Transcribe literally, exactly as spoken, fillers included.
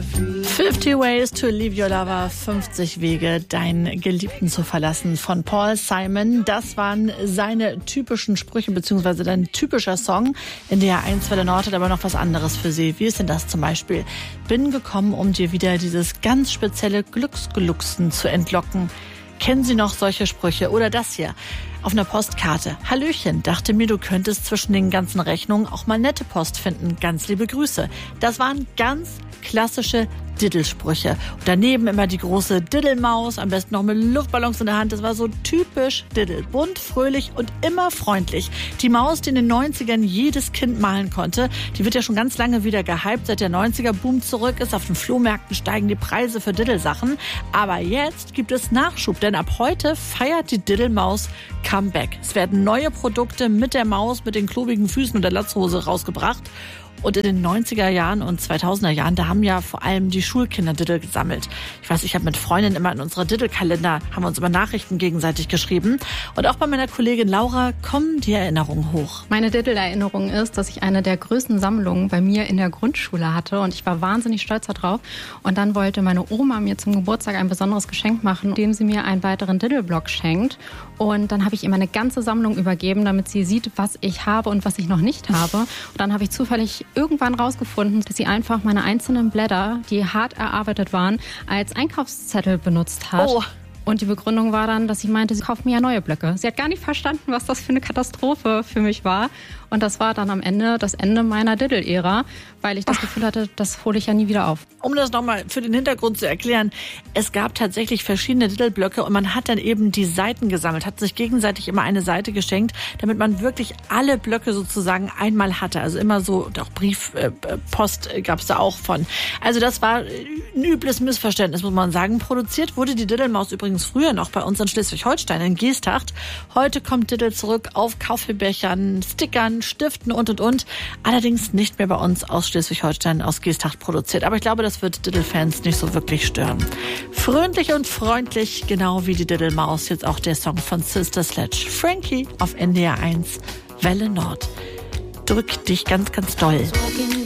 fifty Ways to Leave Your Lover, fünfzig Wege, deinen Geliebten zu verlassen, von Paul Simon. Das waren seine typischen Sprüche, beziehungsweise dein typischer Song. In D R eins Welle Nord hat aber noch was anderes für Sie. Wie ist denn das zum Beispiel? Bin gekommen, um dir wieder dieses ganz spezielle Glücksgelucksen zu entlocken. Kennen Sie noch solche Sprüche? Oder das hier auf einer Postkarte. Hallöchen, dachte mir, du könntest zwischen den ganzen Rechnungen auch mal nette Post finden. Ganz liebe Grüße. Das waren ganz klassische Diddelsprüche. Und daneben immer die große Diddelmaus, am besten noch mit Luftballons in der Hand. Das war so typisch Diddel. Bunt, fröhlich und immer freundlich. Die Maus, die in den neunzigern jedes Kind malen konnte, die wird ja schon ganz lange wieder gehypt. Seit der neunziger-Boom zurück ist, auf den Flohmärkten steigen die Preise für Diddelsachen. Aber jetzt gibt es Nachschub, denn ab heute feiert die Diddelmaus Comeback. Es werden neue Produkte mit der Maus, mit den klobigen Füßen und der Latzhose rausgebracht. Und in den neunziger Jahren und zweitausender Jahren, da haben ja vor allem die Schulkinder Diddel gesammelt. Ich weiß, ich habe mit Freundinnen immer in unsere Diddle-Kalender, haben wir uns immer Nachrichten gegenseitig geschrieben. Und auch bei meiner Kollegin Laura kommen die Erinnerungen hoch. Meine Diddle-Erinnerung ist, dass ich eine der größten Sammlungen bei mir in der Grundschule hatte. Und ich war wahnsinnig stolz darauf. Und dann wollte meine Oma mir zum Geburtstag ein besonderes Geschenk machen, indem sie mir einen weiteren Diddle-Block schenkt. Und dann habe ich ihr meine ganze Sammlung übergeben, damit sie sieht, was ich habe und was ich noch nicht habe. Und dann habe ich zufällig irgendwann rausgefunden, dass sie einfach meine einzelnen Blätter, die hart erarbeitet waren, als Einkaufszettel benutzt hat. Oh. Und die Begründung war dann, dass sie meinte, sie kauft mir ja neue Blöcke. Sie hat gar nicht verstanden, was das für eine Katastrophe für mich war. Und das war dann am Ende das Ende meiner Diddle-Ära, weil ich das Gefühl hatte, das hole ich ja nie wieder auf. Um das nochmal für den Hintergrund zu erklären, es gab tatsächlich verschiedene Diddle-Blöcke und man hat dann eben die Seiten gesammelt, hat sich gegenseitig immer eine Seite geschenkt, damit man wirklich alle Blöcke sozusagen einmal hatte. Also immer so, und auch Briefpost äh, gab es da auch von. Also das war ein übles Missverständnis, muss man sagen. Produziert wurde die Diddelmaus übrigens früher noch bei uns in Schleswig-Holstein, in Geesthacht. Heute kommt Diddle zurück auf Kaffeebechern, Stickern, Stiften und und und. Allerdings nicht mehr bei uns aus Schleswig-Holstein, aus Geesthacht produziert. Aber ich glaube, das wird Diddle-Fans nicht so wirklich stören. Fröhlich und freundlich, genau wie die Diddelmaus, jetzt auch der Song von Sister Sledge. Frankie auf N D R eins Welle Nord. Drück dich ganz, ganz doll.